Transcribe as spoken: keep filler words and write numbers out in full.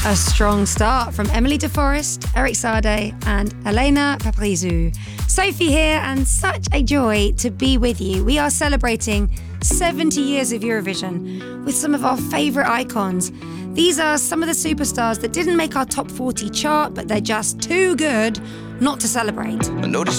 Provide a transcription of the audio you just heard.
A strong start from Emily de Forest, Eric Sade and Elena Paparizou. Sophie here, and such a joy to be with you. We are celebrating seventy years of Eurovision with some of our favourite icons. These are some of the superstars that didn't make our top forty chart, but they're just too good not to celebrate. I noticed